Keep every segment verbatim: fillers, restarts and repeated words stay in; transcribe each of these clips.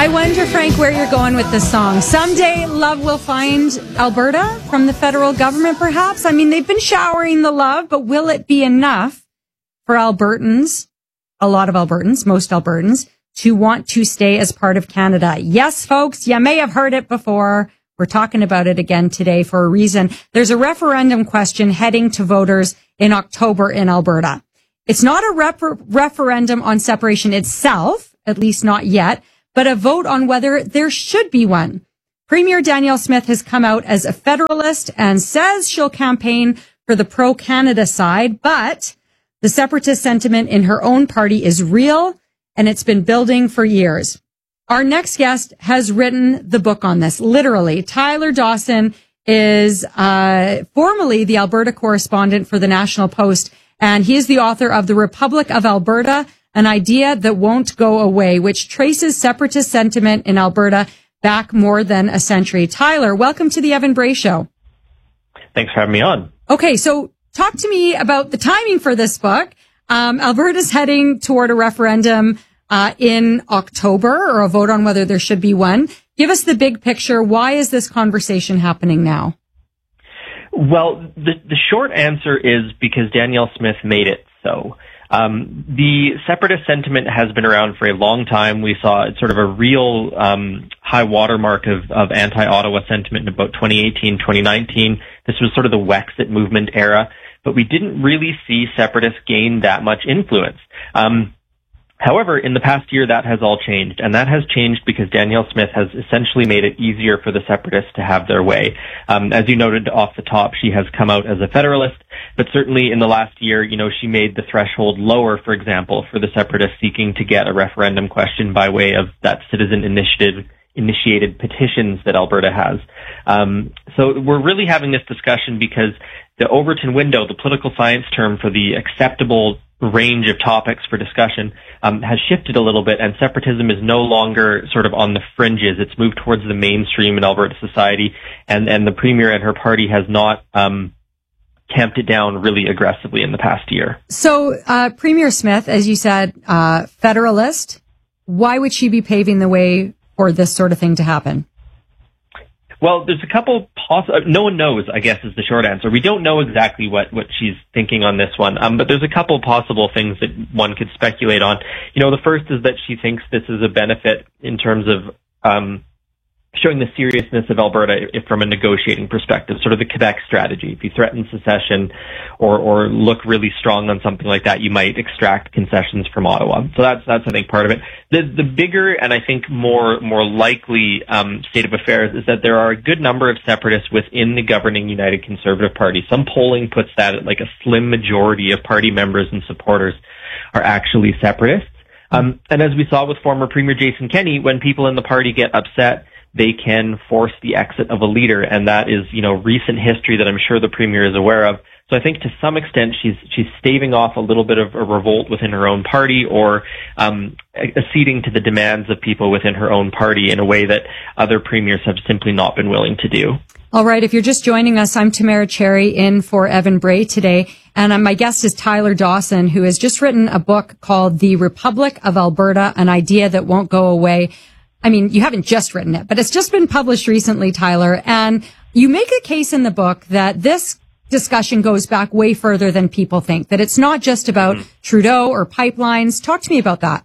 I wonder, Frank, where you're going with this song. Someday love will find Alberta from the federal government, perhaps. I mean, they've been showering the love, but will it be enough for Albertans, a lot of Albertans, most Albertans, to want to stay as part of Canada? Yes, folks, you may have heard it before. We're talking about it again today for a reason. There's a referendum question heading to voters in October in Alberta. It's not a rep- referendum on separation itself, at least not yet, but a vote on whether there should be one. Premier Danielle Smith has come out as a federalist and says she'll campaign for the pro-Canada side, but the separatist sentiment in her own party is real, and it's been building for years. Our next guest has written the book on this, literally. Tyler Dawson is uh formerly the Alberta correspondent for the National Post, and he is the author of The Republic of Alberta, An Idea That Won't Go Away, which traces separatist sentiment in Alberta back more than a century. Tyler, welcome to the Evan Bray Show. Thanks for having me on. Okay, so talk to me about the timing for this book. Um, Alberta's heading toward a referendum uh, in October, or a vote on whether there should be one. Give us the big picture. Why is this conversation happening now? Well, the, the short answer is because Danielle Smith made it so. Um, the separatist sentiment has been around for a long time. We saw sort of a real um, high watermark of, of anti-Ottawa sentiment in about twenty eighteen, twenty nineteen. This was sort of the Wexit movement era, but we didn't really see separatists gain that much influence. Um, However, in the past year, that has all changed, and that has changed because Danielle Smith has essentially made it easier for the separatists to have their way. Um, as you noted off the top, she has come out as a federalist, but certainly in the last year, you know, she made the threshold lower, for example, for the separatists seeking to get a referendum question by way of that citizen initiative initiated petitions that Alberta has. Um, so we're really having this discussion because the Overton window, the political science term for the acceptable range of topics for discussion, um, has shifted a little bit, and separatism is no longer sort of on the fringes. It's moved towards the mainstream in Alberta society, and, and the Premier and her party has not um, tamped it down really aggressively in the past year. So, uh, Premier Smith, as you said, uh, federalist, why would she be paving the way for this sort of thing to happen? Well, there's a couple possible, no one knows, I guess, is the short answer. We don't know exactly what, what she's thinking on this one, um, but there's a couple possible things that one could speculate on. You know, the first is that she thinks this is a benefit in terms of um, showing the seriousness of Alberta if, from a negotiating perspective, sort of the Quebec strategy. If you threaten secession or, or look really strong on something like that, you might extract concessions from Ottawa. So that's, that's I think, part of it. The, the bigger and I think more, more likely um, state of affairs is that there are a good number of separatists within the governing United Conservative Party. Some polling puts that at like a slim majority of party members and supporters are actually separatists. Um, and as we saw with former Premier Jason Kenney, when people in the party get upset, they can force the exit of a leader, and that is, you know, recent history that I'm sure the Premier is aware of. So I think to some extent she's she's staving off a little bit of a revolt within her own party, or um, acceding to the demands of people within her own party in a way that other premiers have simply not been willing to do. All right, if you're just joining us, I'm Tamara Cherry in for Evan Bray today, and um, my guest is Tyler Dawson, who has just written a book called The Republic of Alberta, An Idea That Won't Go Away. I mean, you haven't just written it, but it's just been published recently, Tyler. And you make a case in the book that this discussion goes back way further than people think, that it's not just about mm-hmm. Trudeau or pipelines. Talk to me about that.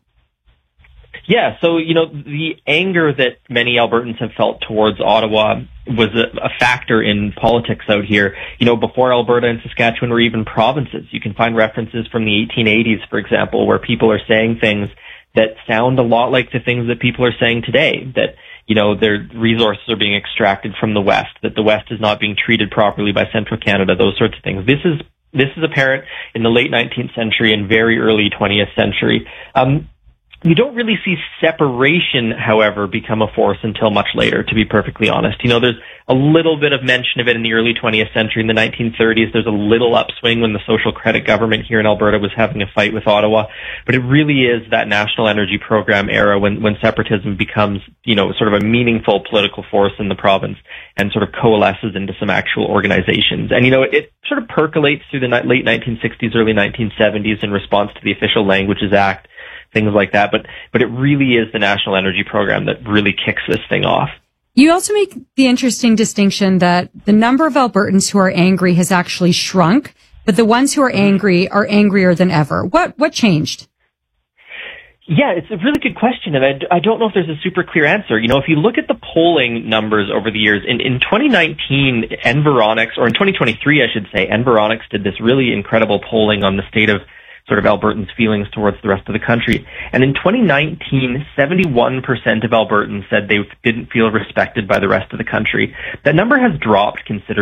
Yeah, so, you know, the anger that many Albertans have felt towards Ottawa was a, a factor in politics out here. You know, before Alberta and Saskatchewan were even provinces, you can find references from the eighteen eighties, for example, where people are saying things that sound a lot like the things that people are saying today, that, you know, their resources are being extracted from the West, that the West is not being treated properly by Central Canada, those sorts of things. This is, this is apparent in the late nineteenth century and very early twentieth century. Um, You don't really see separation, however, become a force until much later, to be perfectly honest. You know, there's a little bit of mention of it in the early twentieth century. In the nineteen thirties, there's a little upswing when the Social Credit government here in Alberta was having a fight with Ottawa. But it really is that National Energy Program era when, when separatism becomes, you know, sort of a meaningful political force in the province and sort of coalesces into some actual organizations. And, you know, it, it sort of percolates through the late nineteen sixties, early nineteen seventies in response to the Official Languages Act, things like that. But, but it really is the National Energy Program that really kicks this thing off. You also make the interesting distinction that the number of Albertans who are angry has actually shrunk, but the ones who are angry are angrier than ever. What, what changed? Yeah, it's a really good question, and I, I don't know if there's a super clear answer. You know, if you look at the polling numbers over the years, in, in twenty nineteen, Environics, or in twenty twenty-three, I should say, Environics did this really incredible polling on the state of sort of Albertans' feelings towards the rest of the country. And in twenty nineteen, seventy-one percent of Albertans said they didn't feel respected by the rest of the country. That number has dropped considerably